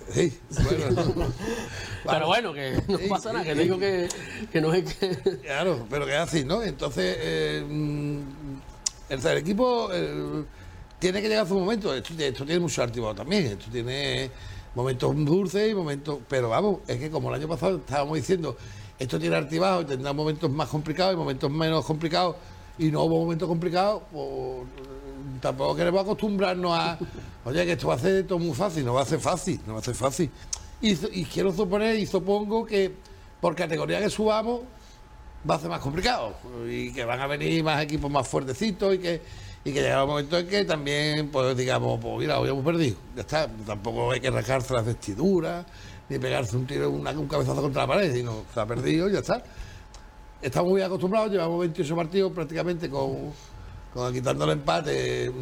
Sí, bueno. Pero bueno, que no pasa nada, que digo que no es que... Claro, pero que es así, ¿no? Entonces, el equipo tiene que llegar a su momento. Esto tiene mucho archivado también. Esto tiene momentos dulces y momentos... Pero vamos, es que como el año pasado estábamos diciendo, esto tiene archivado y tendrá momentos más complicados y momentos menos complicados, y no hubo momentos complicados, pues tampoco queremos acostumbrarnos a... Oye, que esto va a ser todo muy fácil. No va a ser fácil, no va a ser fácil. Y quiero suponer y supongo que por categoría que subamos va a ser más complicado y que van a venir más equipos más fuertecitos y que llegará un momento en que también, pues digamos, pues mira, hoy hemos perdido, ya está. Tampoco hay que rascarse las vestiduras ni pegarse un tiro, un cabezazo contra la pared, sino se ha perdido y ya está. Estamos muy acostumbrados, llevamos 28 partidos prácticamente con quitando el empate,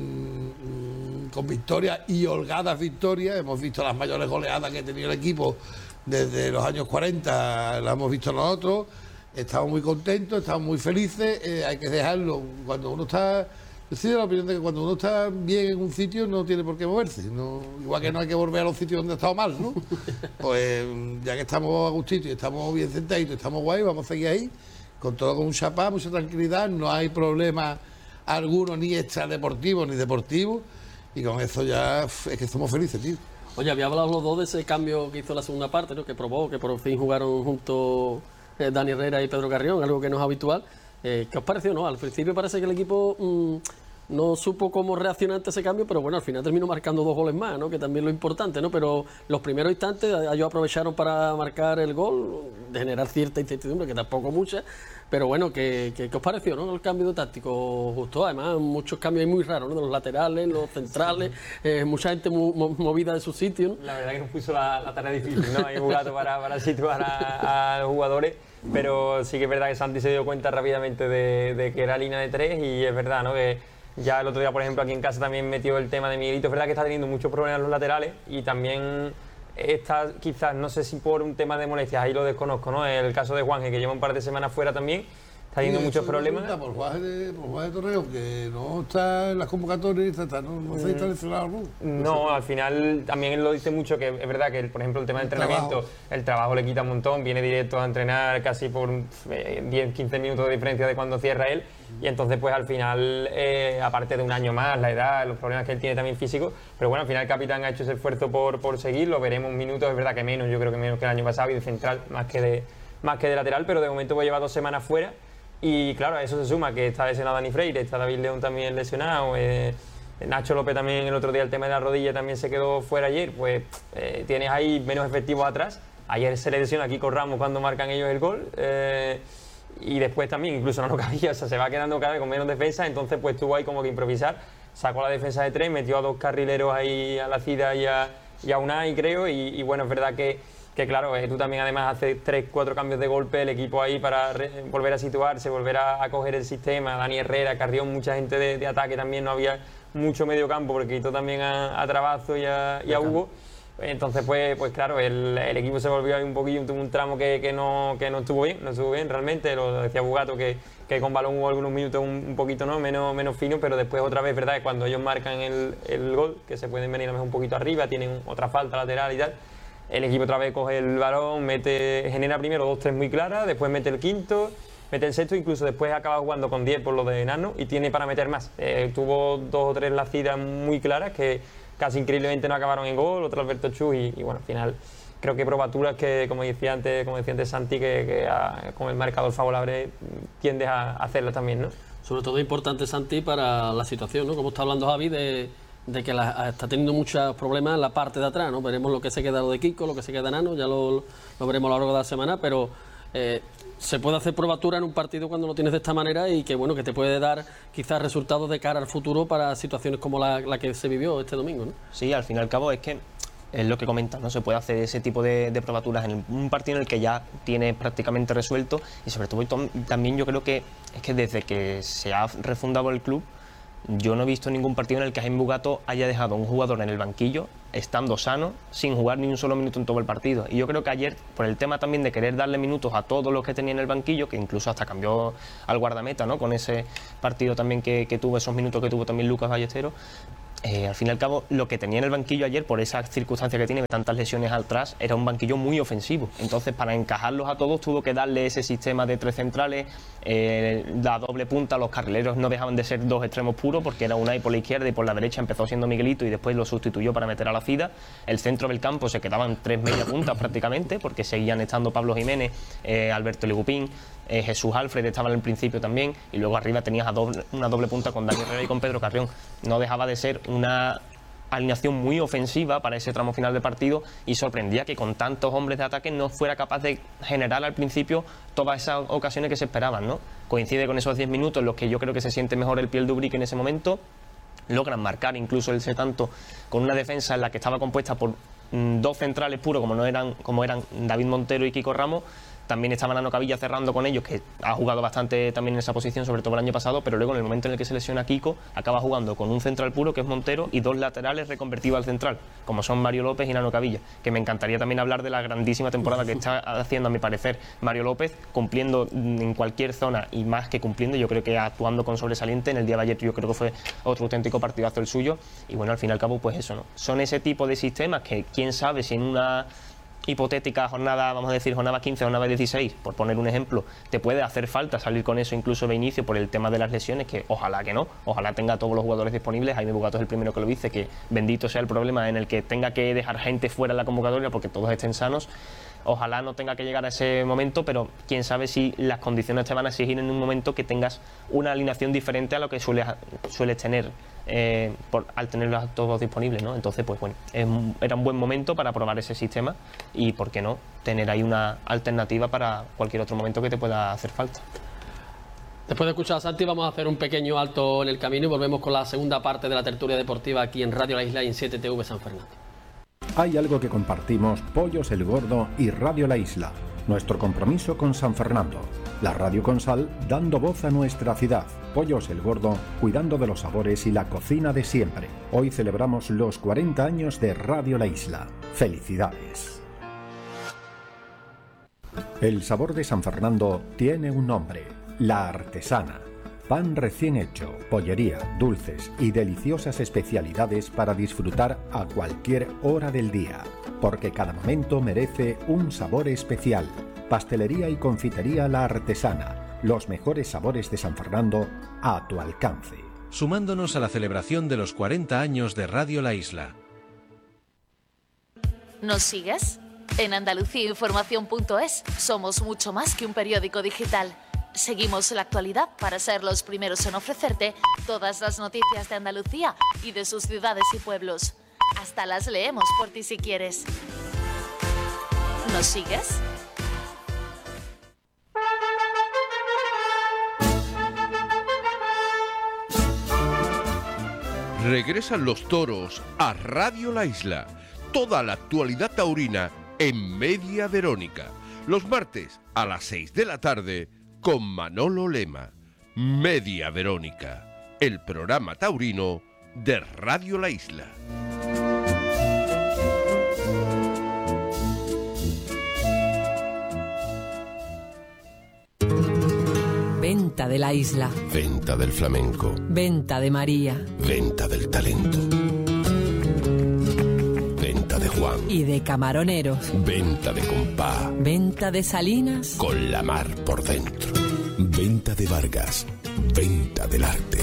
con victorias y holgadas victorias. Hemos visto las mayores goleadas que ha tenido el equipo desde los años 40, las hemos visto nosotros. Estamos muy contentos, estamos muy felices. Hay que dejarlo. Cuando uno está... Yo soy de la opinión de que cuando uno está bien en un sitio no tiene por qué moverse. No, igual que no hay que volver a los sitios donde ha estado mal, ¿no? Pues ya que estamos a gustito y estamos bien sentaditos, estamos guay, vamos a seguir ahí, con todo con un chapá, mucha tranquilidad, no hay problema alguno, ni extradeportivo ni deportivo, y con eso ya es que somos felices, tío. Oye, había hablado los dos de ese cambio que hizo la segunda parte, ¿no? Que probó, que por fin jugaron juntos Dani Herrera y Pedro Carrión, algo que no es habitual. ¿Qué os pareció, no? Al principio parece que el equipo no supo cómo reaccionar ante ese cambio, pero bueno, al final terminó marcando 2 goles más, ¿no? Que también es lo importante, ¿no? Pero los primeros instantes ellos aprovecharon para marcar el gol, de generar cierta incertidumbre, que tampoco mucha, pero bueno, ¿qué os pareció, no? El cambio de táctico justo, además muchos cambios ahí muy raros, ¿no? De los laterales, los centrales, mucha gente movida de su sitio, ¿no? La verdad que nos puso la tarea difícil, ¿no? Hay un gato para situar a los jugadores, pero sí que es verdad que Santi se dio cuenta rápidamente de que era línea de 3, y es verdad, ¿no? Que ya el otro día, por ejemplo, aquí en casa también metió el tema de Miguelito. Es verdad que está teniendo muchos problemas en los laterales, y también está, quizás, no sé si por un tema de molestias, ahí lo desconozco, ¿no? El caso de Juanje, que lleva un par de semanas fuera también, está teniendo muchos problemas. Por Juanje de Torreo, que no está en las convocatorias, no se está lesionado. No, al final también él lo dice mucho, que es verdad que, por ejemplo, el tema del entrenamiento, el trabajo le quita un montón, viene directo a entrenar casi por 10-15 minutos de diferencia de cuando cierra él, y entonces pues al final, aparte de un año más, la edad, los problemas que él tiene también físicos, pero bueno, al final el capitán ha hecho ese esfuerzo por seguirlo, veremos minutos, es verdad que menos, yo creo que menos que el año pasado, y de central más que de lateral, pero de momento voy a llevar 2 semanas fuera. Y claro, a eso se suma que está lesionado Dani Freire, está David León también lesionado, Nacho López también el otro día, el tema de la rodilla también se quedó fuera ayer, pues tienes ahí menos efectivos atrás. Ayer se le lesiona a Kiko Ramos cuando marcan ellos el gol, y después también incluso no cabía, o sea, se va quedando cada vez con menos defensa, entonces pues tuvo ahí como que improvisar, sacó la defensa de 3, metió a 2 carrileros ahí a la Cida y a Unai, creo, y bueno, es verdad que claro, tú también además haces 3-4 cambios de golpe, el equipo ahí para volver a situarse, volver a coger el sistema. Dani Herrera, Carrión, mucha gente de ataque también, no había mucho medio campo porque quitó también a Trabazo y a Hugo. Entonces pues claro, el equipo se volvió ahí un poquillo, tuvo un tramo que no estuvo bien realmente, lo decía Bugato que con balón hubo algunos minutos un poquito menos fino, pero después otra vez, verdad, cuando ellos marcan el gol, que se pueden venir a lo mejor un poquito arriba, tienen otra falta lateral y tal, el equipo otra vez coge el balón, genera primero 2-3 muy claras, después mete el quinto, mete el sexto, incluso después acaba jugando con 10 por lo de Nano y tiene para meter más. Tuvo 2 o 3 lacidas muy claras que casi increíblemente no acabaron en gol, otro Alberto Chu, y bueno, al final creo que probaturas que, como decía antes Santi, que con el marcador favorable tiendes a hacerlas también, ¿no? Sobre todo importante, Santi, para la situación, ¿no? Como está hablando Javi, de que está teniendo muchos problemas en la parte de atrás, ¿no? Veremos lo que se queda lo de Kiko, lo que se queda Nano, ya lo veremos a lo largo de la semana, pero se puede hacer probatura en un partido cuando lo tienes de esta manera y que bueno, que te puede dar quizás resultados de cara al futuro para situaciones como la que se vivió este domingo, ¿no? Sí, al fin y al cabo es que es lo que comentas, ¿no? Se puede hacer ese tipo de probaturas en un partido en el que ya tienes prácticamente resuelto, y sobre todo también yo creo que es que desde que se ha refundado el club, yo no he visto ningún partido en el que Jaime Bugato haya dejado a un jugador en el banquillo estando sano, sin jugar ni un solo minuto en todo el partido. Y yo creo que ayer, por el tema también de querer darle minutos a todos los que tenía en el banquillo, que incluso hasta cambió al guardameta, ¿no? Con ese partido también que tuvo, esos minutos que tuvo también Lucas Ballesteros, al fin y al cabo, lo que tenía en el banquillo ayer, por esa circunstancia que tiene de tantas lesiones atrás, era un banquillo muy ofensivo. Entonces, para encajarlos a todos, tuvo que darle ese sistema de 3 centrales, la doble punta. Los carrileros no dejaban de ser 2 extremos puros, porque era Unai por la izquierda y por la derecha empezó siendo Miguelito y después lo sustituyó para meter a la Fida. El centro del campo se quedaban 3 media puntas prácticamente, porque seguían estando Pablo Jiménez, Alberto Legupín, Jesús Alfred estaba en el principio también, y luego arriba tenías una doble punta con Dani Herrera y con Pedro Carrión. No dejaba de ser una alineación muy ofensiva para ese tramo final de partido, y sorprendía que con tantos hombres de ataque no fuera capaz de generar al principio todas esas ocasiones que se esperaban, ¿no? Coincide con esos 10 minutos en los que yo creo que se siente mejor el Piel de Ubrique en ese momento. Logran marcar incluso ese tanto con una defensa en la que estaba compuesta por 2 centrales puros como eran David Montero y Kiko Ramos. También estaba Nano Cavilla cerrando con ellos, que ha jugado bastante también en esa posición, sobre todo el año pasado, pero luego en el momento en el que se lesiona Kiko, acaba jugando con un central puro, que es Montero, y 2 laterales reconvertidos al central, como son Mario López y Nano Cavilla, que me encantaría también hablar de la grandísima temporada que está haciendo, a mi parecer, Mario López, cumpliendo en cualquier zona, y más que cumpliendo, yo creo que actuando con sobresaliente. En el día de ayer yo creo que fue otro auténtico partidazo el suyo, y bueno, al fin y al cabo, pues eso, ¿no? Son ese tipo de sistemas que quién sabe si en una hipotética jornada, vamos a decir jornada 15, jornada 16, por poner un ejemplo, te puede hacer falta salir con eso incluso de inicio por el tema de las lesiones, que ojalá que no, ojalá tenga a todos los jugadores disponibles. Jaime Bugato es el primero que lo dice, que bendito sea el problema en el que tenga que dejar gente fuera de la convocatoria porque todos estén sanos. Ojalá no tenga que llegar a ese momento, pero quién sabe si las condiciones te van a exigir en un momento que tengas una alineación diferente a lo que sueles tener al tenerlos todos disponibles, ¿no? Entonces, pues bueno, era un buen momento para probar ese sistema y, ¿por qué no?, tener ahí una alternativa para cualquier otro momento que te pueda hacer falta. Después de escuchar a Santi, vamos a hacer un pequeño alto en el camino y volvemos con la segunda parte de la tertulia deportiva aquí en Radio La Isla y en 7TV San Fernando. Hay algo que compartimos Pollos El Gordo y Radio La Isla. Nuestro compromiso con San Fernando. La radio con sal dando voz a nuestra ciudad. Pollos El Gordo cuidando de los sabores y la cocina de siempre. Hoy celebramos los 40 años de Radio La Isla. ¡Felicidades! El sabor de San Fernando tiene un nombre: La Artesana. Pan recién hecho, pollería, dulces y deliciosas especialidades para disfrutar a cualquier hora del día, porque cada momento merece un sabor especial. Pastelería y confitería La Artesana, los mejores sabores de San Fernando a tu alcance. Sumándonos a la celebración de los 40 años de Radio La Isla. ¿Nos sigues? En andaluciainformación.es somos mucho más que un periódico digital. Seguimos la actualidad para ser los primeros en ofrecerte todas las noticias de Andalucía y de sus ciudades y pueblos. Hasta las leemos por ti si quieres. ¿Nos sigues? Regresan los toros a Radio La Isla. Toda la actualidad taurina en Media Verónica. Los martes a las 6 de la tarde con Manolo Lema. Media Verónica, el programa taurino de Radio La Isla. Venta de la isla. Venta del flamenco. Venta de María. Venta del talento. Venta de Juan. Y de camaroneros. Venta de compás. Venta de Salinas. Con la mar por dentro. Venta de Vargas. Venta del arte.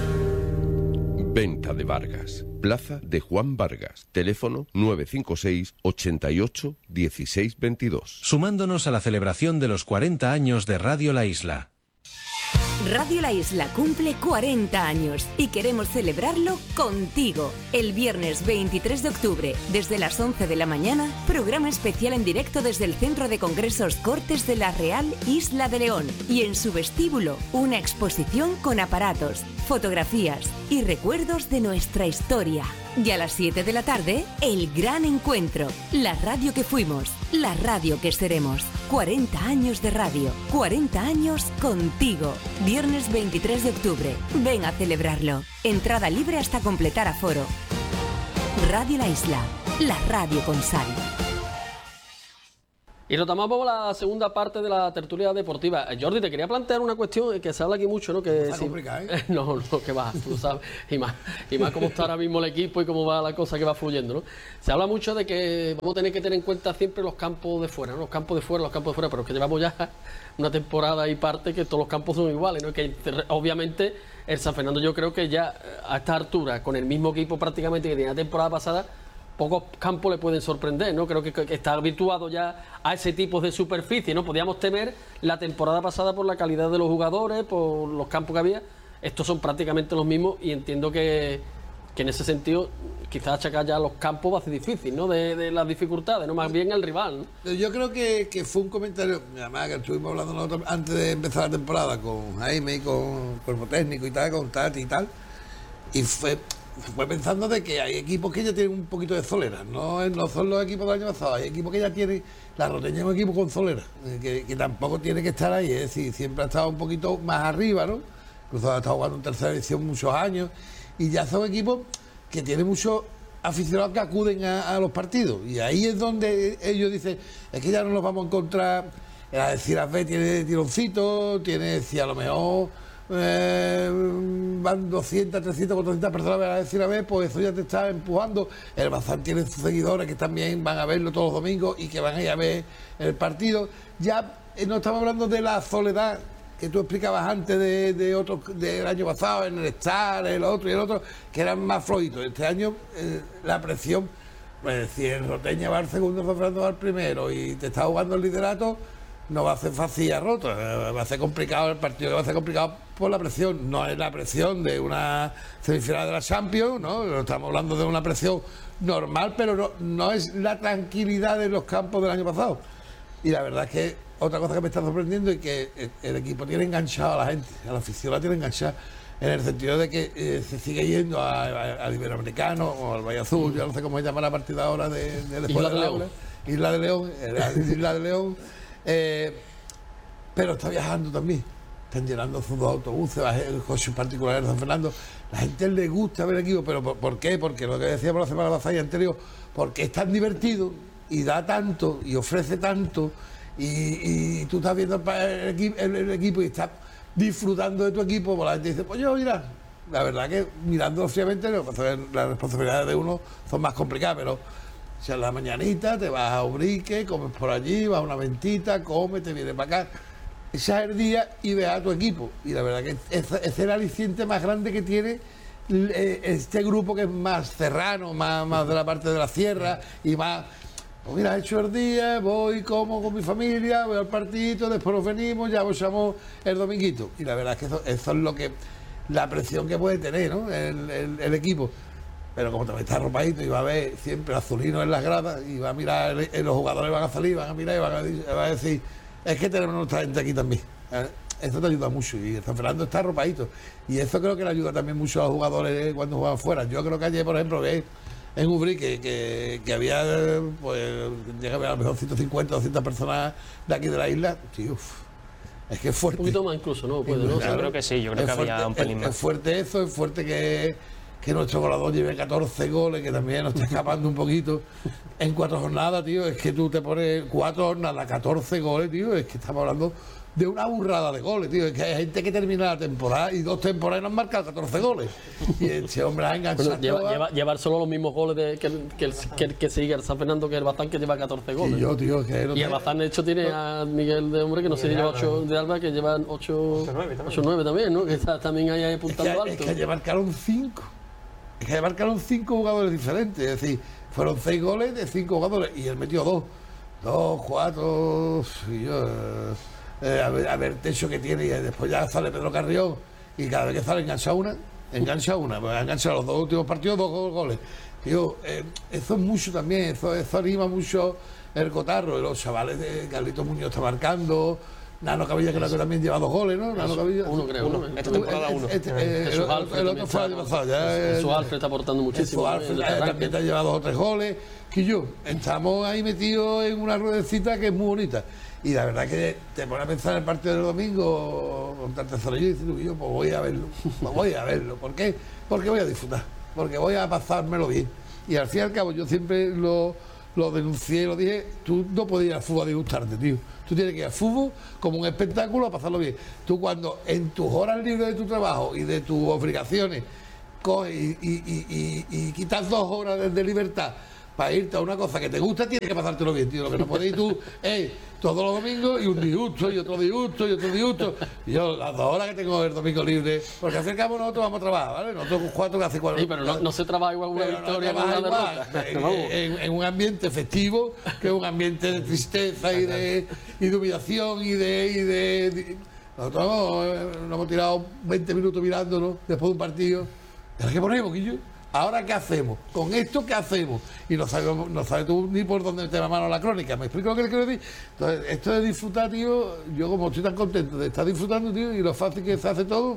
Venta de Vargas. Plaza de Juan Vargas. Teléfono 956 88 16 22. Sumándonos a la celebración de los 40 años de Radio La Isla. Radio La Isla cumple 40 años y queremos celebrarlo contigo. El viernes 23 de octubre, desde las 11 de la mañana, programa especial en directo desde el Centro de Congresos Cortes de la Real Isla de León. Y en su vestíbulo, una exposición con aparatos, fotografías y recuerdos de nuestra historia. Y a las 7 de la tarde, el gran encuentro. La radio que fuimos, la radio que seremos. 40 años de radio, 40 años contigo. Viernes 23 de octubre. Ven a celebrarlo. Entrada libre hasta completar aforo. Radio La Isla, la radio con sal. Y retomamos la segunda parte de la tertulia deportiva. Jordi, te quería plantear una cuestión que se habla aquí mucho, ¿no? Que está complicado, ¿eh? No, que va, tú sabes. Y más cómo está ahora mismo el equipo y cómo va la cosa que va fluyendo, ¿no? Se habla mucho de que vamos a tener que tener en cuenta siempre los campos de fuera, ¿no? Los campos de fuera, pero es que llevamos ya una temporada y parte que todos los campos son iguales, ¿no? Que obviamente el San Fernando, yo creo que ya a esta altura, con el mismo equipo prácticamente que tenía la temporada pasada, pocos campos le pueden sorprender, ¿no? Creo que está habituado ya a ese tipo de superficie, ¿no? Podíamos temer la temporada pasada por la calidad de los jugadores, por los campos que había. Estos son prácticamente los mismos y entiendo que en ese sentido quizás achacar ya los campos va a ser difícil, ¿no? De las dificultades, ¿no? Más bien el rival, ¿no? Yo creo que fue un comentario, además que estuvimos hablando nosotros antes de empezar la temporada con Jaime y con cuerpo técnico y tal, con Tati y tal, y fue pensando de que hay equipos que ya tienen un poquito de solera, no son los equipos del año pasado, hay equipos que ya tienen, la Roteña es un equipo con solera, que tampoco tiene que estar ahí, es decir, siempre ha estado un poquito más arriba, ¿no? Incluso ha estado jugando en tercera división muchos años, y ya son equipos que tienen muchos aficionados que acuden a los partidos, y ahí es donde ellos dicen, es que ya no nos vamos a encontrar, la Ciras B tiene tironcito, tiene, si a lo mejor van 200, 300, 400 personas a decir a ver, pues eso ya te está empujando. El Bazán tiene sus seguidores que también van a verlo todos los domingos y que van a ir a ver el partido. Ya no estamos hablando de la soledad que tú explicabas antes de otros del año pasado, en el Star, el otro y el otro, que eran más flojitos. Este año la presión, pues si el Roteña va al segundo, San Fernando va al primero y te está jugando el liderato, no va a ser fácil a roto, va a ser complicado el partido, que va a ser complicado por la presión. No es la presión de una semifinal de la Champions, ¿no? Estamos hablando de una presión normal, pero no es la tranquilidad de los campos del año pasado. Y la verdad es que otra cosa que me está sorprendiendo es que el equipo tiene enganchado a la gente, a la afición la tiene enganchada, en el sentido de que se sigue yendo al Iberoamericano o al Valle Azul, yo no sé cómo se llama la partida ahora de Isla de León. Isla de León. Pero está viajando también, están llenando sus dos autobuses, el coche particular de San Fernando. La gente le gusta ver el equipo, pero ¿por qué? Porque lo que decíamos la semana pasada y anterior, porque es tan divertido y da tanto y ofrece tanto y tú estás viendo el equipo y estás disfrutando de tu equipo, pues la gente dice, pues yo mira, la verdad que mirando fríamente las responsabilidades de uno son más complicadas, pero o sea, en la mañanita te vas a Ubrique, comes por allí, vas a una ventita, comes, te vienes para acá. Ese es el día y ves a tu equipo. Y la verdad que es el aliciente más grande que tiene este grupo, que es más serrano, más de la parte de la sierra y más... Pues mira, he hecho el día, voy, como con mi familia, voy al partidito, después nos venimos, ya echamos el dominguito. Y la verdad es que eso es lo que... la presión que puede tener, ¿no? el equipo. Pero como también está arropadito y va a ver siempre azulino en las gradas y va a mirar, los jugadores van a salir, van a mirar y van a decir, es que tenemos nuestra gente aquí también. Eso te ayuda mucho y San Fernando está arropadito. Y eso creo que le ayuda también mucho a los jugadores cuando juegan fuera. Yo creo que ayer, por ejemplo, en Ubrique que había, pues, llega a ver a lo mejor 150, 200 personas de aquí de la isla. Tío, es que es fuerte. Un poquito más incluso, ¿no? Puede, ¿no? Yo creo que sí, yo creo que había un pelín más. Es fuerte eso, es fuerte que nuestro goleador lleve 14 goles, que también nos está escapando un poquito en 4 jornadas, tío. Es que tú te pones 4 jornadas, 14 goles, tío. Es que estamos hablando de una burrada de goles, tío. Es que hay gente que termina la temporada y 2 temporadas no han marcado 14 goles. Y este hombre ha enganchado. Bueno, llevar solo los mismos goles que sigue el San Fernando, que el Bazán, que lleva 14 goles. Y yo, tío, es que no y el Bazán, de hecho, tiene a Miguel de Hombre, que no sé si lleva 8 de Alba, que llevan 8-9 también, ¿no? Que está también ahí apuntando alto. Es que ayer marcaron 5. Es que marcaron 5 jugadores diferentes, es decir, fueron 6 goles de 5 jugadores y él metió 2, 4, y yo, a ver el techo que tiene, y después ya sale Pedro Carrión y cada vez que sale engancha una, pues ha enganchado los 2 últimos partidos 2 goles. Digo, eso es mucho también, eso anima mucho el cotarro, los chavales de Carlitos Muñoz está marcando. Nano Cabilla, creo que también lleva 2 goles, ¿no? Nano Cabilla. Uno, creo. Esta temporada 1. El otro fue el año pasado. Jesús Alfred está aportando muchísimo. Jesús Alfred también te ha llevado 2 o 3 goles. Que yo, estamos ahí metidos en una ruedecita que es muy bonita. Y la verdad que te pones a pensar en el partido del domingo contra el Tesorillo y dices, yo, pues voy a verlo. ¿Por qué? Porque voy a disfrutar. Porque voy a pasármelo bien. Y al fin y al cabo, yo siempre lo lo denuncié, lo dije, tú no podías ir al fútbol a disgustarte, tío. Tú tienes que ir al fútbol como un espectáculo a pasarlo bien. Tú cuando en tus horas libres de tu trabajo y de tus obligaciones coges y quitas 2 horas de libertad para irte a una cosa que te gusta, tienes que pasártelo bien, tío. Lo que no puedes ir tú todos los domingos y un disgusto y otro disgusto y otro disgusto. Y yo las 2 horas que tengo el domingo libre, porque al fin y al cabo nosotros vamos a trabajar, ¿vale? Nosotros 4 que hace 4. Sí, pero no se trabaja igual una victoria con una derrota. En un ambiente festivo, que es un ambiente de tristeza y de humillación y de nosotros nos hemos tirado 20 minutos mirándonos después de un partido. ¿Ahora qué ponemos, Guillo? ¿Ahora qué hacemos? ¿Con esto qué hacemos? Y no sabes tú ni por dónde te va mano la crónica. ¿Me explico lo que le quiero decir? Entonces, esto de disfrutar, tío, yo como estoy tan contento de estar disfrutando, tío, y lo fácil que se hace todo,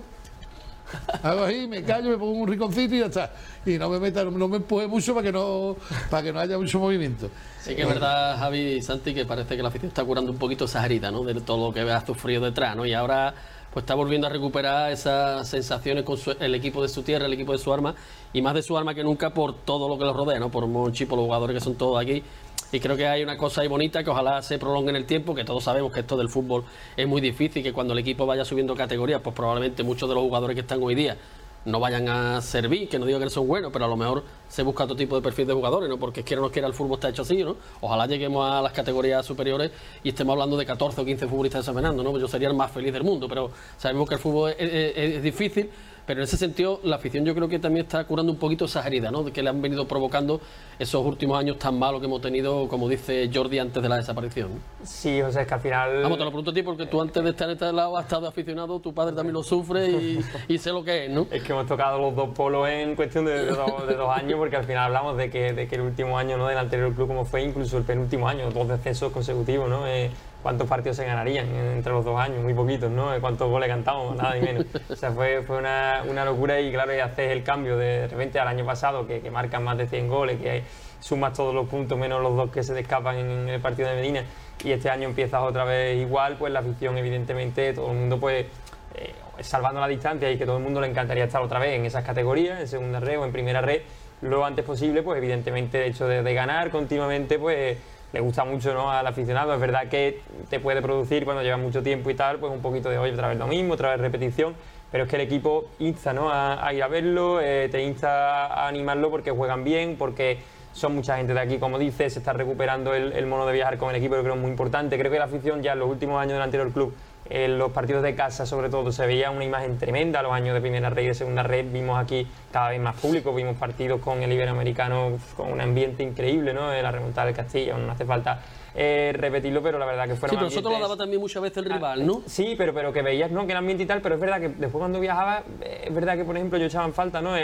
hago ahí, me callo, me pongo un rinconcito y ya está. Y no me empuje mucho para que no haya mucho movimiento. Sí que es verdad, Javi y Santi, que parece que la afición está curando un poquito esa herida, ¿no? De todo lo que ha sufrido detrás, ¿no? Y ahora pues está volviendo a recuperar esas sensaciones con el equipo de su tierra, el equipo de su arma, y más de su arma que nunca por todo lo que los rodea, ¿no? Por Monchi, por los jugadores que son todos aquí. Y creo que hay una cosa ahí bonita que ojalá se prolongue en el tiempo, que todos sabemos que esto del fútbol es muy difícil, que cuando el equipo vaya subiendo categorías, pues probablemente muchos de los jugadores que están hoy día no vayan a servir, que no digo que no son buenos, pero a lo mejor se busca otro tipo de perfil de jugadores, ¿no? Porque quiera o no quiera el fútbol está hecho así, ¿no? Ojalá lleguemos a las categorías superiores y estemos hablando de 14 o 15 futbolistas de San Fernando, ¿no? Pues yo sería el más feliz del mundo, pero sabemos que el fútbol es difícil, pero en ese sentido la afición yo creo que también está curando un poquito esa herida, ¿no? De que le han venido provocando esos últimos años tan malos que hemos tenido, como dice Jordi, antes de la desaparición. Sí, o sea, es que al final... Vamos, te lo pregunto a ti porque tú antes de estar en este lado has estado aficionado, tu padre también lo sufre y sé lo que es, ¿no? Es que hemos tocado los dos polos en cuestión de 2 años, porque al final hablamos de que el último año, ¿no?, del anterior club, como fue incluso el penúltimo año, 2 descensos consecutivos, ¿no? ¿Cuántos partidos se ganarían entre los 2 años? Muy poquitos, ¿no? ¿Cuántos goles cantamos? Nada y menos. O sea, fue una locura y claro, y haces el cambio de repente al año pasado, que marcan más de 100 goles, que sumas todos los puntos menos los 2 que se te escapan en el partido de Medina, y este año empiezas otra vez igual, pues la afición, evidentemente, todo el mundo pues salvando la distancia, y que todo el mundo le encantaría estar otra vez en esas categorías, en segunda red o en primera red, lo antes posible, pues evidentemente el hecho de ganar continuamente, pues le gusta mucho, ¿no?, al aficionado. Es verdad que te puede producir cuando llevas mucho tiempo y tal, pues un poquito de hoy otra vez lo mismo, otra vez repetición, pero es que el equipo insta, ¿no?, a ir a verlo, te insta a animarlo porque juegan bien, porque son mucha gente de aquí, como dices, se está recuperando el mono de viajar con el equipo, yo creo que es muy importante. Creo que la afición ya en los últimos años del anterior club, en los partidos de casa sobre todo, se veía una imagen tremenda. Los años de primera red y de segunda red vimos aquí cada vez más público, vimos partidos con el Iberoamericano con un ambiente increíble, ¿no? La remontada del Castillo, no hace falta repetirlo, pero la verdad que fueron... Sí, pero nosotros lo daba también muchas veces el rival, ¿no? Sí, pero que veías, ¿no?, que el ambiente y tal, pero es verdad que después cuando viajaba, es verdad que, por ejemplo, yo echaba en falta, ¿no?,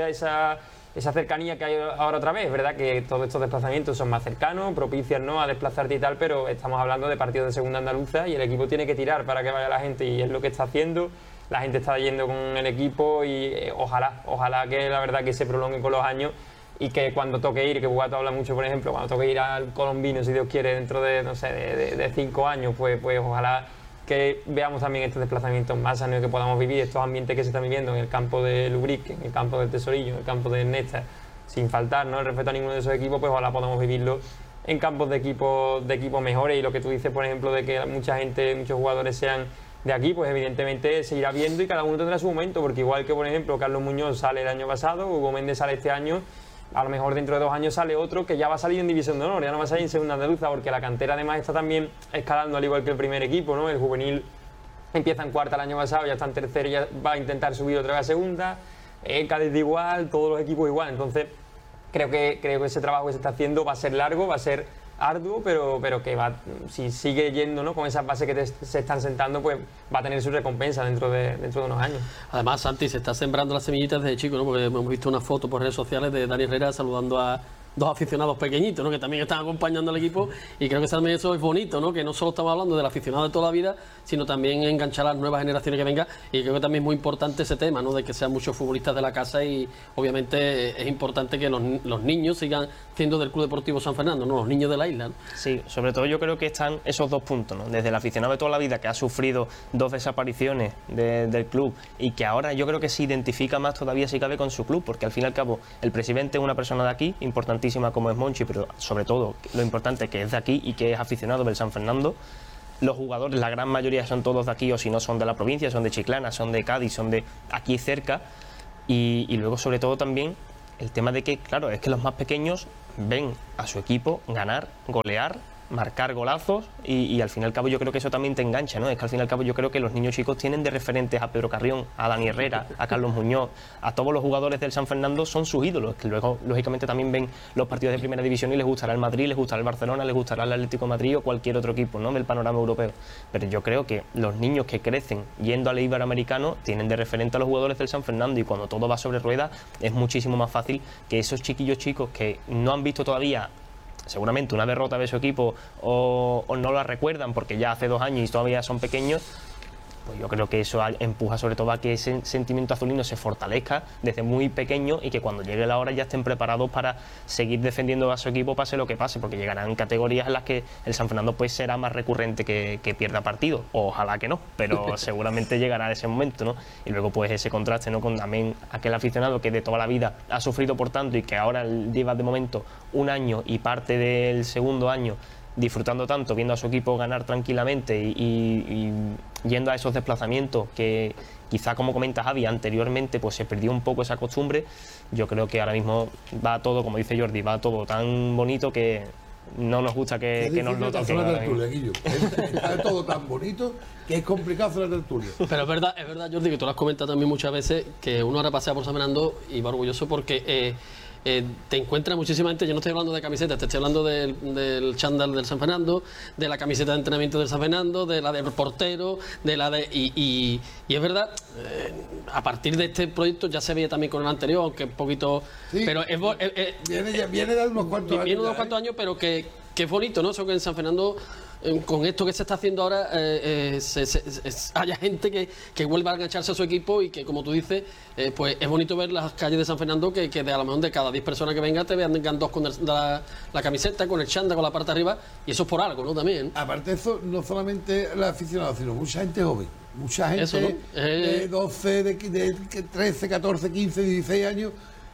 esa cercanía que hay ahora otra vez. Es verdad que todos estos desplazamientos son más cercanos, propician, ¿no?, a desplazarte y tal, pero estamos hablando de partidos de segunda andaluza y el equipo tiene que tirar para que vaya la gente, y es lo que está haciendo. La gente está yendo con el equipo y ojalá que la verdad que se prolongue con los años, y que cuando toque ir, que Bugato habla mucho, por ejemplo, cuando toque ir al Colombino, si Dios quiere, dentro de, no sé, de 5 años, pues ojalá que veamos también estos desplazamientos más sanos, que podamos vivir estos ambientes que se están viviendo en el campo de Lubrique, en el campo del Tesorillo, en el campo de Néstor, sin faltar, ¿no?, el respeto a ninguno de esos equipos, pues ojalá podamos vivirlo en campos de equipos mejores. Y lo que tú dices, por ejemplo, de que mucha gente, muchos jugadores sean de aquí, pues evidentemente se irá viendo y cada uno tendrá su momento, porque igual que, por ejemplo, Carlos Muñoz sale el año pasado, Hugo Méndez sale este año, a lo mejor dentro de 2 años sale otro que ya va a salir en División de Honor, ya no va a salir en Segunda Andaluza, porque la cantera además está también escalando al igual que el primer equipo, ¿no? El juvenil empieza en cuarta el año pasado, ya está en tercera y ya va a intentar subir otra vez a segunda, el Cádiz igual, todos los equipos igual. Entonces creo que ese trabajo que se está haciendo va a ser largo, va a ser arduo, pero que va, si sigue yendo, ¿no?, con esas bases que se están sentando, pues va a tener su recompensa dentro de unos años. Además, Santi, se está sembrando las semillitas desde chico, ¿no?, porque hemos visto una foto por redes sociales de Dani Herrera saludando a 2 aficionados pequeñitos, ¿no?, que también están acompañando al equipo, y creo que también eso es bonito, ¿no?, que no solo estamos hablando del aficionado de toda la vida, sino también enganchar a las nuevas generaciones que vengan, y creo que también es muy importante ese tema, ¿no?, de que sean muchos futbolistas de la casa, y obviamente es importante que los niños sigan siendo del Club Deportivo San Fernando, ¿no?, los niños de la isla, ¿no? Sí, sobre todo yo creo que están esos 2 puntos, ¿no?, desde el aficionado de toda la vida, que ha sufrido 2 desapariciones del club, y que ahora yo creo que se identifica más todavía, si cabe, con su club, porque al fin y al cabo el presidente es una persona de aquí, importante importantísima como es Monchi, pero sobre todo lo importante que es de aquí y que es aficionado del San Fernando. Los jugadores, la gran mayoría son todos de aquí, o si no son de la provincia, son de Chiclana, son de Cádiz, son de aquí cerca. Y luego sobre todo también el tema de que, claro, es que los más pequeños ven a su equipo ganar, golear, marcar golazos y al fin y al cabo yo creo que eso también te engancha, ¿no? Es que al fin y al cabo yo creo que los niños chicos tienen de referentes a Pedro Carrión, a Dani Herrera, a Carlos Muñoz, a todos los jugadores del San Fernando son sus ídolos, que luego lógicamente también ven los partidos de primera división y les gustará el Madrid, les gustará el Barcelona, les gustará el Atlético de Madrid o cualquier otro equipo, ¿no?, del panorama europeo. Pero yo creo que los niños que crecen yendo al Iberoamericano tienen de referente a los jugadores del San Fernando, y cuando todo va sobre ruedas es muchísimo más fácil que esos chiquillos chicos que no han visto todavía seguramente una derrota de su equipo o no la recuerdan porque ya hace 2 años y todavía son pequeños, pues yo creo que eso empuja sobre todo a que ese sentimiento azulino se fortalezca desde muy pequeño y que cuando llegue la hora ya estén preparados para seguir defendiendo a su equipo pase lo que pase, porque llegarán categorías en las que el San Fernando pues será más recurrente que pierda partidos, ojalá que no, pero seguramente llegará ese momento, ¿no? Y luego pues ese contraste, ¿no?, con también aquel aficionado que de toda la vida ha sufrido por tanto y que ahora lleva de momento 1 año y parte del segundo año disfrutando tanto, viendo a su equipo ganar tranquilamente y yendo a esos desplazamientos que quizá, como comenta Javi, anteriormente pues se perdió un poco esa costumbre. Yo creo que ahora mismo va todo, como dice Jordi, va todo tan bonito que no nos gusta que nos lo toquen. Está todo tan bonito que es complicado hacer la tertulia. Pero es verdad, Jordi, que tú lo has comentado también muchas veces, que uno ahora pasea por San Fernando y va orgulloso porque te encuentras muchísima gente. Yo no estoy hablando de camisetas, te estoy hablando del chándal del San Fernando, de la camiseta de entrenamiento del San Fernando, de la del portero, de la de... Y es verdad, a partir de este proyecto ya se veía también con el anterior, aunque un poquito... Sí, pero viene de unos cuantos años. Viene de unos cuantos años, pero que es bonito, ¿no? Eso que en San Fernando, con esto que se está haciendo ahora, haya gente que vuelva a engancharse a su equipo y que, como tú dices, pues es bonito ver las calles de San Fernando que de a lo mejor de cada 10 personas que vengan te vean 2 con la camiseta, con el chándal, con la parte de arriba, y eso es por algo, ¿no? También. Aparte de eso, no solamente los aficionados, sino mucha gente joven, mucha gente eso, ¿no? De 12, de 13, 14, 15, 16 años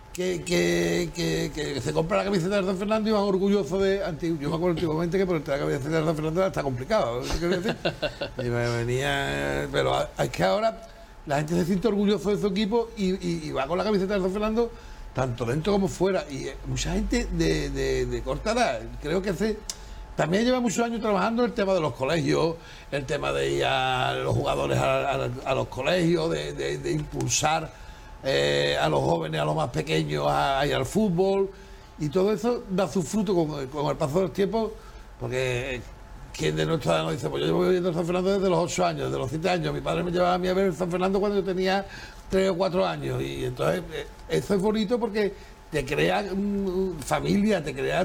que se compra la camiseta de San Fernando y van orgullosos de antiguo. Yo me acuerdo antiguamente que ponerte la camiseta de San Fernando está complicado, ¿qué quiero decir? Y me venía, pero es que ahora la gente se siente orgulloso de su equipo y va con la camiseta de San Fernando tanto dentro como fuera, y mucha gente de corta edad, creo que también lleva muchos años trabajando el tema de los colegios, el tema de ir a los jugadores a los colegios, de impulsar a los jóvenes, a los más pequeños a ir al fútbol, y todo eso da su fruto con el paso del tiempo, porque quien de nuestra edad nos dice, pues yo llevo viviendo en San Fernando desde los 8 años, desde los 7 años, mi padre me llevaba a mí a ver San Fernando cuando yo tenía 3 o 4 años, y entonces eso es bonito porque te crea familia, te crea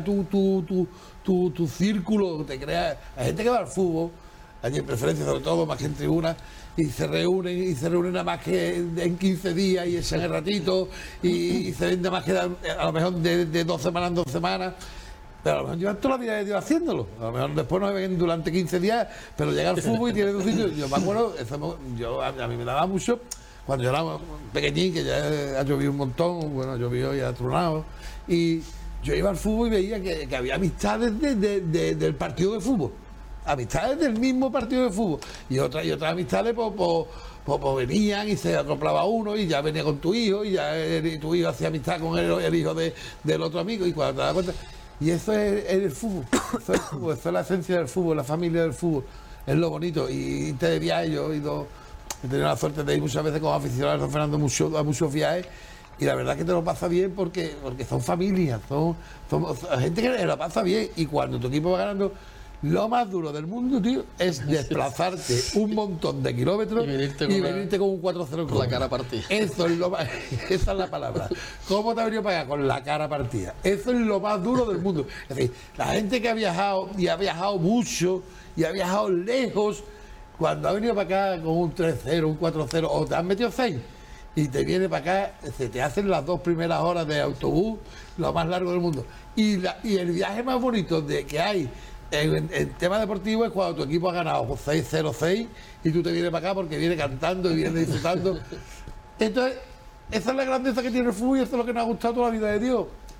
tu círculo, te crea... Hay gente que va al fútbol, allí en preferencia sobre todo, más que en tribuna, y se reúnen nada más que en 15 días y echan el ratito y se ven nada más que a lo mejor de 2 semanas en 2 semanas, pero a lo mejor llevan toda la vida de Dios haciéndolo, a lo mejor después no se ven durante 15 días, pero llega al fútbol y tiene 2 sitios. Yo me acuerdo, a mí me daba mucho cuando yo era pequeñín, que ya ha llovido un montón, bueno, ha llovido y ha tronado, y yo iba al fútbol y veía que había amistades del partido de fútbol. Amistades del mismo partido de fútbol y otras amistades pues venían y se acoplaba uno y ya venía con tu hijo y ya tu hijo hacía amistad con el hijo del otro amigo, y cuando te das cuenta, y eso es el fútbol, eso es la esencia del fútbol, la familia del fútbol, es lo bonito. Y de viaje yo he tenido la suerte de ir muchas veces como aficionado a San Fernando a muchos viajes, y la verdad que te lo pasa bien porque son familias, son gente que lo pasa bien, y cuando tu equipo va ganando, lo más duro del mundo, tío, es desplazarte un montón de kilómetros y venirte con un 4-0 con la cara partida. Eso es esa es la palabra. ¿Cómo te ha venido para acá? Con la cara partida. Eso es lo más duro del mundo. Es decir, la gente que ha viajado y ha viajado mucho y ha viajado lejos, cuando ha venido para acá con un 3-0, un 4-0, o te han metido 6 y te viene para acá, se te hacen las 2 primeras horas de autobús, lo más largo del mundo. Y el viaje más bonito que hay en tema deportivo es cuando tu equipo ha ganado 6-0-6 y tú te vienes para acá porque viene cantando y viene disfrutando. Entonces, esa es la grandeza que tiene el fútbol, y eso es lo que nos ha gustado toda la vida de Dios.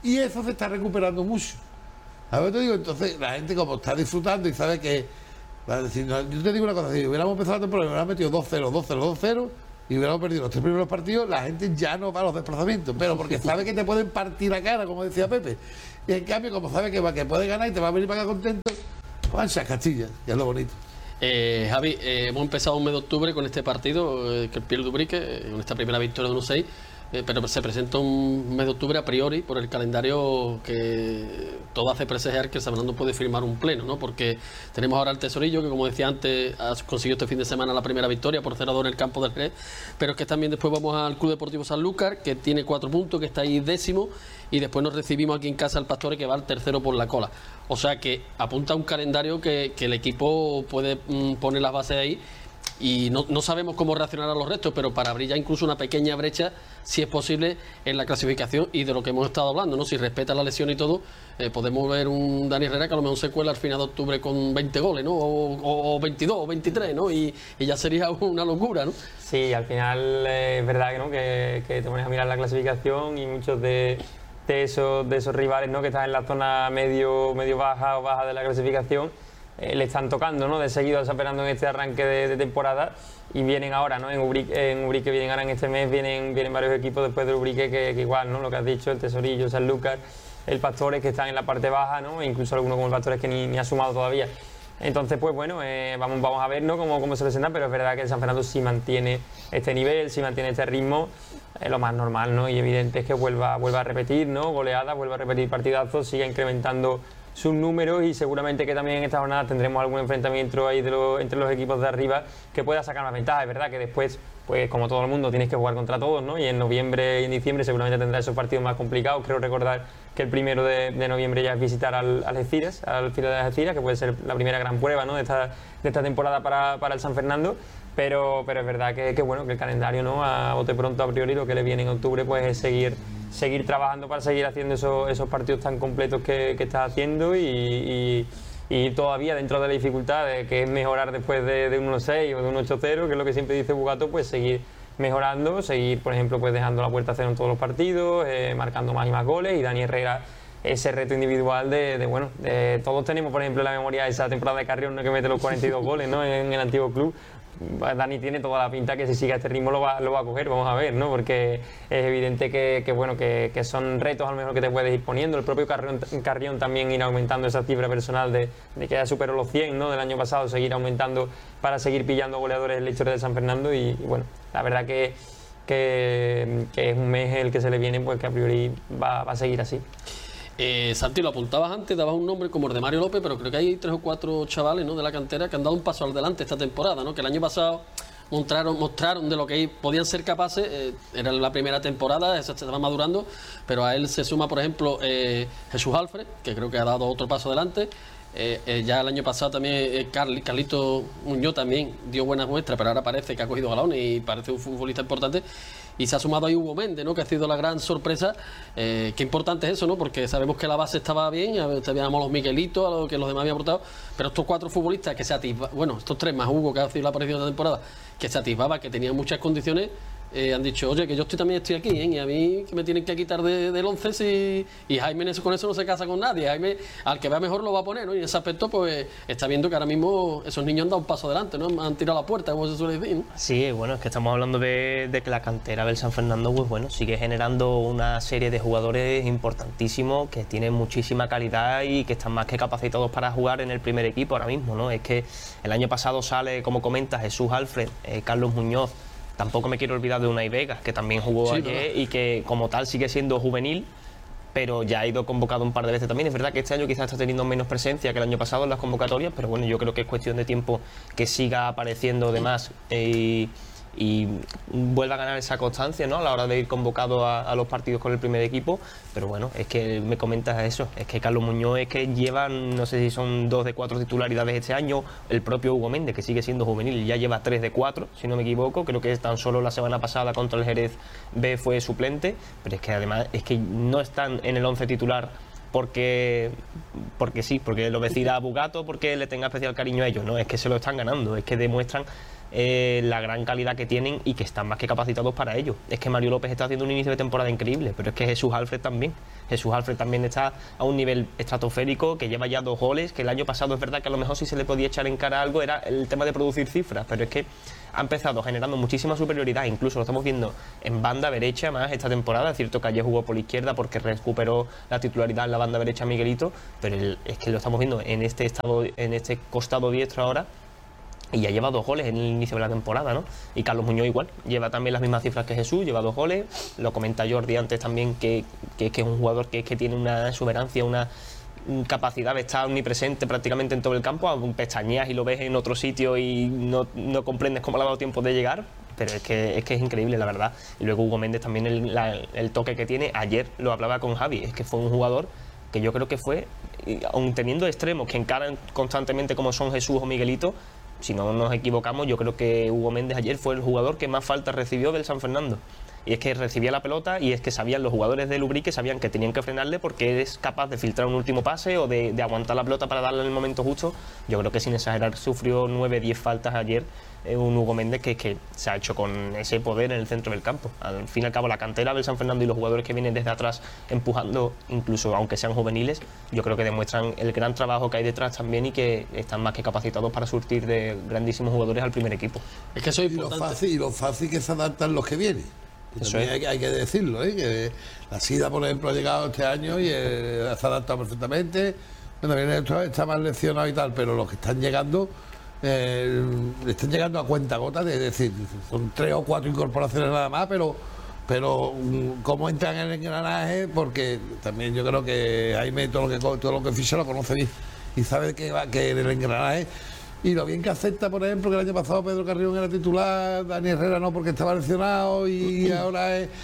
Y eso se está recuperando mucho. A ver, te digo, entonces la gente como está disfrutando y sabe que, va a decir, no, yo te digo una cosa, si hubiéramos empezado la temporada y hubiéramos metido 2-0, 2-0, 2-0 y hubiéramos perdido los 3 primeros partidos, la gente ya no va a los desplazamientos, pero porque sabe que te pueden partir la cara, como decía Pepe. Y en cambio, como sabe que puede ganar y te va a venir para acá contento, pues a Castilla, que es lo bonito. Javi, hemos empezado un mes de octubre con este partido, que pierde Ubrique, con esta primera victoria de 1-6, pero se presenta un mes de octubre a priori por el calendario que todo hace presagiar que el San Fernando puede firmar un pleno, ¿no? Porque tenemos ahora el Tesorillo, que como decía antes, ha conseguido este fin de semana la primera victoria por 0-2 en el campo del Jerez, pero es que también después vamos al Club Deportivo Sanlúcar, que tiene 4 puntos, que está ahí 10º, y después nos recibimos aquí en casa al Pastore, que va al 3º por la cola. O sea que apunta a un calendario que el equipo puede poner las bases ahí, y no sabemos cómo reaccionarán los restos, pero para abrir ya incluso una pequeña brecha, si es posible, en la clasificación, y de lo que hemos estado hablando, ¿no? Si respeta la lesión y todo, podemos ver un Dani Herrera que a lo mejor se cuela al final de octubre con 20 goles, ¿no? O 22 o 23, ¿no? Y ya sería una locura, ¿no? Sí, al final es verdad que, ¿no? que te pones a mirar la clasificación y muchos de esos rivales, ¿no? Que están en la zona medio baja o baja de la clasificación, le están tocando, ¿no? De seguido desaperando en este arranque de temporada, y vienen ahora, ¿no? En Ubrique vienen ahora en este mes, vienen varios equipos después de Ubrique que igual, ¿no? Lo que has dicho, el Tesorillo, Sanlúcar, el Pastores, que están en la parte baja, ¿no? E incluso algunos como el Pastores que ni ha sumado todavía. Entonces, pues bueno, vamos a ver, ¿no? cómo se presentan, pero es verdad que el San Fernando sí mantiene este nivel, sí mantiene este ritmo, lo más normal, ¿no? Y evidente es que vuelva a repetir, ¿no? Goleadas, vuelva a repetir partidazos, siga incrementando sus números, y seguramente que también en esta jornada tendremos algún enfrentamiento ahí entre los equipos de arriba que pueda sacar más ventaja. Es verdad que después, pues como todo el mundo, tienes que jugar contra todos, ¿no? Y en noviembre y en diciembre seguramente tendrá esos partidos más complicados. Creo recordar que el 1 de noviembre ya es visitar al Algeciras, al Filo de Algeciras, que puede ser la primera gran prueba, ¿no? de esta temporada para el San Fernando. Pero es verdad que bueno, que el calendario, ¿no? A bote pronto, a priori, lo que le viene en octubre pues es seguir trabajando para seguir haciendo esos partidos tan completos que está haciendo, y todavía dentro de la dificultad de que es mejorar después de un 1-6 o de un 8-0, que es lo que siempre dice Bugato, pues seguir mejorando, seguir, por ejemplo, pues dejando la puerta a cero en todos los partidos, marcando más y más goles, y Dani Herrera ese reto individual de todos tenemos, por ejemplo, en la memoria esa temporada de Carrión, ¿no? Que mete los 42 goles, ¿no? En el antiguo club. Dani tiene toda la pinta que si sigue este ritmo lo va a coger, vamos a ver, ¿no? Porque es evidente que son retos a lo mejor que te puedes ir poniendo. El propio Carrión también ir aumentando esa cifra personal de que ya superó los 100, ¿no? Del año pasado, seguir aumentando para seguir pillando goleadores en la historia de San Fernando, y bueno, la verdad que es un mes el que se le viene, pues que a priori va a seguir así. Santi, lo apuntabas antes, dabas un nombre como el de Mario López, pero creo que hay 3 o 4 chavales, ¿no? De la cantera que han dado un paso al delante esta temporada, ¿no? Que el año pasado mostraron de lo que podían ser capaces. Era la primera temporada, se estaba madurando, pero a él se suma, por ejemplo, Jesús Alfred, que creo que ha dado otro paso adelante. Ya el año pasado también Carlito Muñoz también dio buenas muestras, pero ahora parece que ha cogido galones y parece un futbolista importante. Y se ha sumado ahí Hugo Méndez, ¿no? Que ha sido la gran sorpresa. Qué importante es eso, ¿no? Porque sabemos que la base estaba bien, teníamos los Miguelitos, a lo que los demás habían aportado, pero estos 4 futbolistas que se atisbaban, bueno, estos 3 más Hugo, que ha sido la aparición de la temporada, que se atisbaba, que tenían muchas condiciones, han dicho, oye, que yo también estoy aquí, ¿eh? Y a mí que me tienen que quitar del 11 y Jaime con eso no se casa con nadie. Jaime, al que vea mejor lo va a poner, ¿no? Y en ese aspecto, pues está viendo que ahora mismo esos niños han dado un paso adelante, ¿no? Han tirado la puerta, como se suele decir, ¿no? Sí, bueno, es que estamos hablando de que la cantera del San Fernando, pues bueno, sigue generando una serie de jugadores importantísimos que tienen muchísima calidad y que están más que capacitados para jugar en el primer equipo ahora mismo, ¿no? Es que el año pasado sale, como comenta, Jesús Alfred, Carlos Muñoz. Tampoco me quiero olvidar de Unai Vega, que también jugó ayer y que como tal sigue siendo juvenil, pero ya ha ido convocado un par de veces también. Es verdad que este año quizás está teniendo menos presencia que el año pasado en las convocatorias, pero bueno, yo creo que es cuestión de tiempo que siga apareciendo de más y vuelva a ganar esa constancia, ¿no? A la hora de ir convocado a los partidos con el primer equipo. Pero bueno, es que me comentas eso, es que Carlos Muñoz es que lleva, no sé si son 2 de 4 titularidades este año, el propio Hugo Méndez, que sigue siendo juvenil, ya lleva 3 de 4, si no me equivoco, creo que tan solo la semana pasada contra el Jerez B fue suplente, pero es que además es que no están en el 11 titular porque sí, porque lo decida Bugato, porque le tenga especial cariño a ellos, no, es que se lo están ganando, es que demuestran la gran calidad que tienen y que están más que capacitados para ello. Es que Mario López está haciendo un inicio de temporada increíble, pero es que Jesús Alfred también está a un nivel estratosférico, que lleva ya 2 goles, que el año pasado es verdad que a lo mejor si se le podía echar en cara algo era el tema de producir cifras, pero es que ha empezado generando muchísima superioridad, incluso lo estamos viendo en banda derecha más esta temporada. Es cierto que ayer jugó por la izquierda porque recuperó la titularidad en la banda derecha Miguelito, pero es que lo estamos viendo en este costado diestro ahora, y ya lleva 2 goles en el inicio de la temporada, ¿no? Y Carlos Muñoz igual, lleva también las mismas cifras que Jesús, lleva 2 goles. Lo comenta Jordi antes también, que es un jugador que tiene una exuberancia, una capacidad de estar omnipresente prácticamente en todo el campo. Pestañeas y lo ves en otro sitio y no comprendes cómo le ha dado tiempo de llegar, pero es que es increíble, la verdad. Y luego Hugo Méndez también, el toque que tiene. Ayer lo hablaba con Javi, es que fue un jugador que yo creo que fue, aun teniendo extremos que encaran constantemente como son Jesús o Miguelito, si no nos equivocamos, yo creo que Hugo Méndez ayer fue el jugador que más faltas recibió del San Fernando. Y es que recibía la pelota y es que sabían los jugadores de Lubrique, sabían que tenían que frenarle porque es capaz de filtrar un último pase o de aguantar la pelota para darle en el momento justo. Yo creo que sin exagerar sufrió 9-10 faltas ayer un Hugo Méndez que se ha hecho con ese poder en el centro del campo. Al fin y al cabo, la cantera del San Fernando y los jugadores que vienen desde atrás empujando, incluso aunque sean juveniles, yo creo que demuestran el gran trabajo que hay detrás también y que están más que capacitados para surtir de grandísimos jugadores al primer equipo. Es que eso es importante. Y lo fácil que se adaptan los que vienen. Eso es. Hay que decirlo, que la SIDA, por ejemplo, ha llegado este año y se ha adaptado perfectamente. Bueno, viene esto, está más lesionado y tal, pero los que están llegando le están llegando a cuentagotas, es decir, son 3 o 4 incorporaciones nada más, pero cómo entran en el engranaje, porque también yo creo que Jaime todo lo que ficha lo conoce bien y sabe que en el engranaje. Y lo bien que acepta, por ejemplo, que el año pasado Pedro Carrión era titular, Dani Herrera no porque estaba lesionado y ahora es...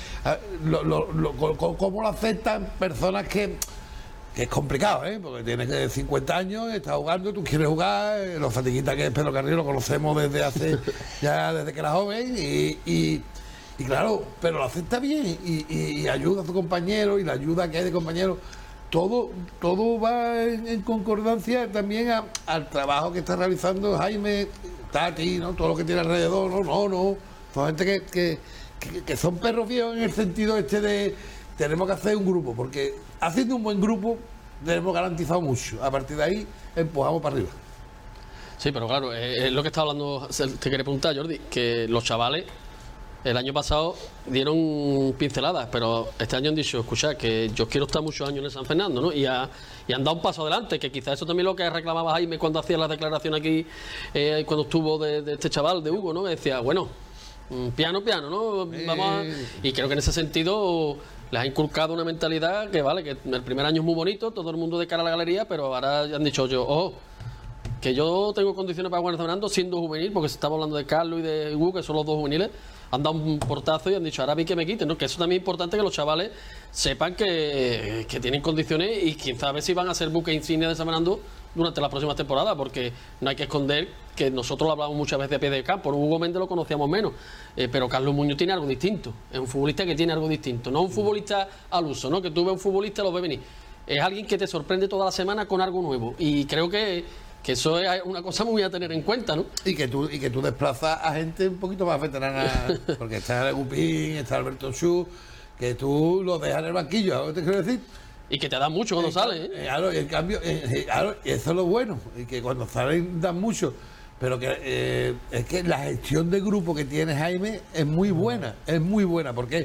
¿Cómo lo aceptan personas que es complicado, porque tienes 50 años, está jugando, tú quieres jugar, los fatiguitas que es Pedro Carrión lo conocemos desde que era joven y claro, pero lo acepta bien y ayuda a su compañero y la ayuda que hay de compañeros. Todo va en concordancia también al trabajo que está realizando Jaime, Tati, ¿no? Todo lo que tiene alrededor, no. Son gente que son perros viejos en el sentido de tenemos que hacer un grupo, porque haciendo un buen grupo tenemos garantizado mucho. A partir de ahí empujamos para arriba. Sí, pero claro, es lo que está hablando, te quería preguntar, Jordi, que los chavales el año pasado dieron pinceladas, pero este año han dicho, escuchad, que yo quiero estar muchos años en el San Fernando, ¿no? Y han dado un paso adelante, que quizás eso también lo que reclamaba Jaime cuando hacía la declaración aquí, cuando estuvo de este chaval, de Hugo, ¿no? Que decía, bueno, piano, ¿no? Vamos y creo que en ese sentido les ha inculcado una mentalidad que vale, que el primer año es muy bonito, todo el mundo de cara a la galería, pero ahora ya han dicho ojo, que yo tengo condiciones para jugar en San Fernando siendo juvenil, porque se estaba hablando de Carlos y de Hugo, que son los 2 juveniles. Han dado un portazo y han dicho, ahora vi que me quiten, ¿no? Que eso también es importante, que los chavales sepan que tienen condiciones y quién sabe si van a ser buque insignia de San Fernando durante las próximas temporadas, porque no hay que esconder que nosotros lo hablamos muchas veces a pie de campo. Hugo Méndez lo conocíamos menos, pero Carlos Muñoz tiene algo distinto, es un futbolista que tiene algo distinto, no un futbolista al uso, ¿no? Que tú ves un futbolista y lo ves venir, es alguien que te sorprende toda la semana con algo nuevo, y creo que eso es una cosa muy a tener en cuenta, ¿no? Y que tú desplazas a gente un poquito más veterana, porque está Gupín, está Alberto Chu, que tú lo dejas en el banquillo, ¿sabes lo que te quiero decir? Y que te dan mucho cuando sales, Claro, y en cambio, claro, eso es lo bueno, y que cuando salen dan mucho, pero que es que la gestión de grupo que tiene Jaime es muy buena, porque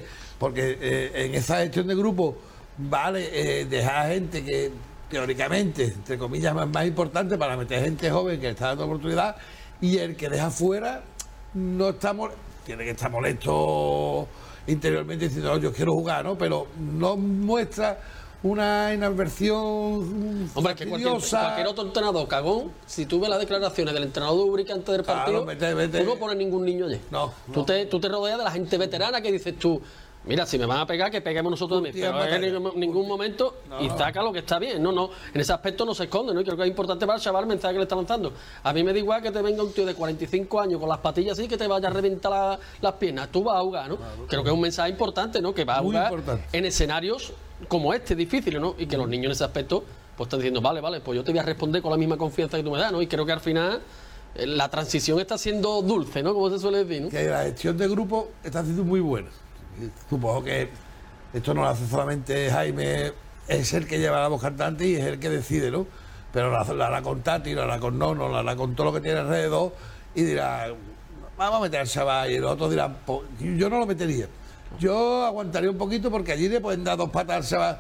en esa gestión de grupo vale dejar a gente que teóricamente, entre comillas, más importante para meter gente joven que está dando oportunidad, y el que deja fuera no está tiene que estar molesto interiormente diciendo, yo quiero jugar, ¿no? Pero no muestra una inadversión. Hombre, que cualquier otro entrenador cagón, si tú ves las declaraciones del entrenador de Ubrique antes del partido, tú no pones ningún niño allí. Tú te rodeas de la gente veterana que dices tú, mira, si me van a pegar, que peguemos nosotros también. Pero en ningún momento y saca lo que está bien. No, en ese aspecto no se esconde, ¿no? Y creo que es importante para el chaval el mensaje que le está lanzando. A mí me da igual que te venga un tío de 45 años con las patillas así, que te vaya a reventar las piernas. Tú vas a jugar, ¿no? Creo que es un mensaje importante, ¿no? Que vas a jugar en escenarios como este, difíciles, ¿no? Y que los niños en ese aspecto pues están diciendo, vale, pues yo te voy a responder con la misma confianza que tú me das, ¿no? Y creo que al final la transición está siendo dulce, ¿no? Como se suele decir, ¿no? Que la gestión de grupo está siendo muy buena. Supongo que esto no lo hace solamente Jaime, es el que lleva la voz cantante y es el que decide, ¿no? Pero la hará con Tati, la hará con Nono, la hará con todo lo que tiene alrededor y dirá, vamos a meter al chaval, y los otros dirán, yo no lo metería. Yo aguantaría un poquito porque allí le pueden dar 2 patas al chaval.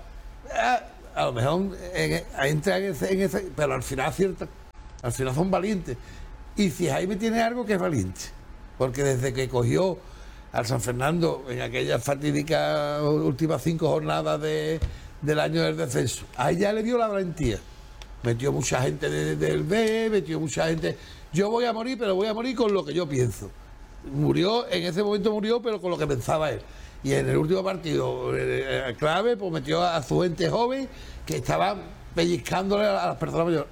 A lo mejor entra en ese, pero al final acierta, al final son valientes. Y si Jaime tiene algo que es valiente, porque desde que cogió al San Fernando en aquellas fatídicas últimas 5 jornadas del año del descenso, a ella le dio la valentía. Metió mucha gente del B, metió mucha gente. Yo voy a morir, pero voy a morir con lo que yo pienso. Murió, en ese momento murió, pero con lo que pensaba él. Y en el último partido clave, pues metió a su gente joven que estaba pellizcándole a las personas mayores,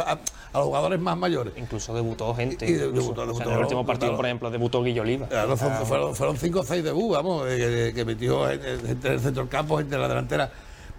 a los jugadores más mayores. Incluso debutó gente. Y debutó, o sea, en el último partido, por ejemplo, debutó Guillo Oliva. Claro, fueron 5 o 6 debuts, vamos, que metió gente en el centro del campo, gente en la delantera.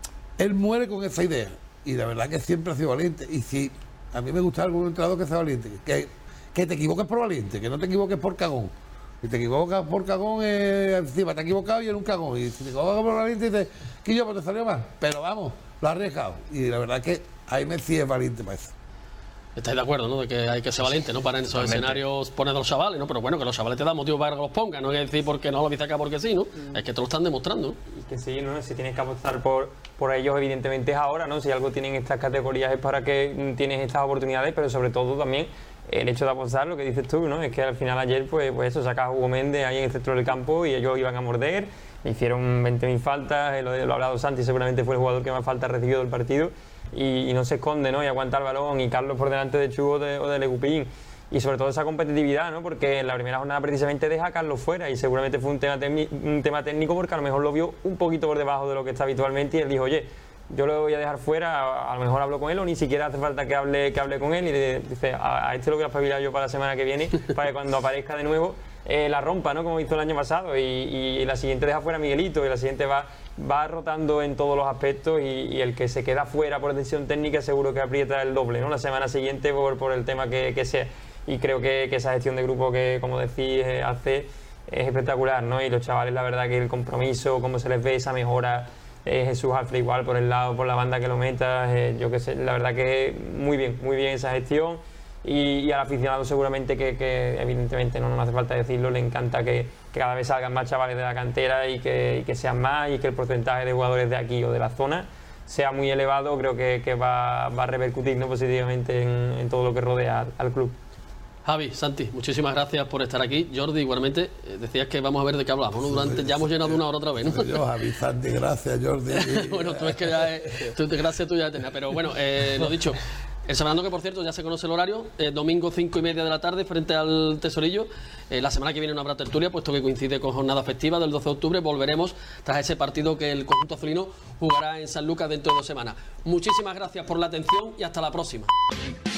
Él muere con esa idea. Y la verdad que siempre ha sido valiente. Y si a mí me gusta algún entrenador que sea valiente, que te equivoques por valiente, que no te equivoques por cagón. Si te equivocas por cagón, encima te has equivocado y eres un cagón. Y si te equivocas por valiente, dices, que yo, pues te salió mal. Pero vamos, lo has arriesgado. Y la verdad que Jaime sí es valiente para eso. Estáis de acuerdo, ¿no? De que hay que ser valiente, ¿no? Para en esos escenarios poner a los chavales, ¿no? Pero bueno, que los chavales te dan motivo para que los pongan, no es decir porque no lo dice acá porque sí, ¿no? Es que te lo están demostrando, ¿no? Y que sí, ¿no? Si tienes que apostar por ellos, evidentemente es ahora, ¿no? Si algo tienen estas categorías es para que tienes estas oportunidades, pero sobre todo también el hecho de apostar, lo que dices tú, ¿no? Es que al final ayer, pues eso, sacas a Hugo Méndez ahí en el centro del campo y ellos iban a morder, hicieron 20.000 faltas, lo ha hablado Santi, seguramente fue el jugador que más faltas recibió del partido. Y no se esconde, ¿no? Y aguanta el balón, y Carlos por delante de Chu o de Legupín. Y sobre todo esa competitividad, ¿no? Porque en la primera jornada precisamente deja a Carlos fuera y seguramente fue un tema técnico porque a lo mejor lo vio un poquito por debajo de lo que está habitualmente y él dijo, oye, yo lo voy a dejar fuera, a lo mejor hablo con él o ni siquiera hace falta que hable con él y le dice, a este lo voy a espabilar yo para la semana que viene para que cuando aparezca de nuevo la rompa, ¿no? Como hizo el año pasado y la siguiente deja fuera a Miguelito y la siguiente va rotando en todos los aspectos y el que se queda fuera por decisión técnica seguro que aprieta el doble, ¿no? La semana siguiente por el tema que sea. Y creo que esa gestión de grupo que, como decís, hace es espectacular, ¿no? Y los chavales, la verdad que el compromiso, cómo se les ve esa mejora, Jesús Alfred igual por el lado, por la banda que lo meta, yo qué sé, la verdad que muy bien esa gestión. Y al aficionado seguramente que evidentemente no hace falta decirlo, le encanta que cada vez salgan más chavales de la cantera y que sean más y que el porcentaje de jugadores de aquí o de la zona sea muy elevado. Creo que va a repercutir, ¿no? Positivamente en todo lo que rodea al club. Javi, Santi, muchísimas gracias por estar aquí. Jordi, igualmente, decías que vamos a ver de qué hablamos, ¿no? Ya hemos llenado una hora otra vez, ¿no? Yo, Javi, Santi, gracias, Jordi. Bueno, tú es que ya gracias tú ya tenés, pero bueno, lo dicho. El San Fernando, que por cierto ya se conoce el horario, domingo 5:30 de la tarde frente al Tesorillo. La semana que viene no habrá tertulia, puesto que coincide con jornada festiva del 12 de octubre. Volveremos tras ese partido que el conjunto azulino jugará en San Lucas dentro de 2 semanas. Muchísimas gracias por la atención y hasta la próxima.